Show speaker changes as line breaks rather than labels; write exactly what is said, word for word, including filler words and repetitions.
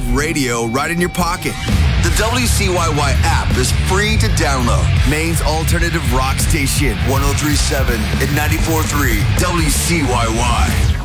love radio right in your pocket. The W C Y Y app is free to download. Maine's alternative rock station, one oh three point seven and ninety-four point three W C Y Y.